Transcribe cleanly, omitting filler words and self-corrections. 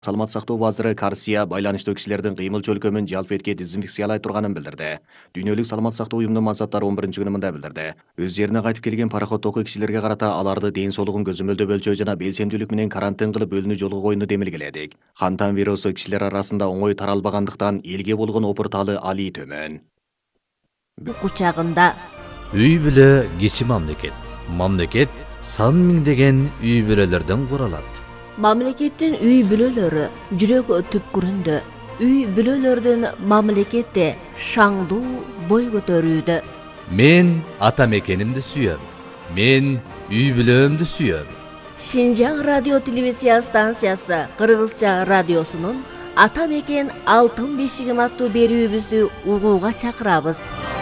Саламат сактоо базары Карсия байланыштуу кишилердин кыймыл чөлкөмүн жалп этке дезинфекциялай турганын билдирди. Дүйнөлүк саламат сактоо уюмунун мансаптары 11-күнү мындай билдирди. Өз жерине кайтып келген пароходдогу кишилерге карата аларды ден соолугун көзөмөлдөп өлчөө жана белсендүүлүк менен карантин кылып өлүнүү жолго коюуну демилгеледик. Кантан вирусу кишилер арасында оңой таралбагандыктан элге болгон опурталы алий төмөн. Кучагында үй бүлө кичи мамлекет. Мамлекет сан миңдеген үй бүлөлөрдөн куралат. Мамлекеттин үй бүлөлөрү жүрөк түпкүрүндө. Үй бүлөлөрдүн мамлекетте шаңдуу бой көтөрүүдө. Мен ата мекенимди сүйөм. Мен үй бүлөмдү сүйөм. Шинжаң радио телевизия станциясы Кыргызча радиосунун Ата мекен алтын бешигим аттуу берүүбүздү угууга чакырабыз.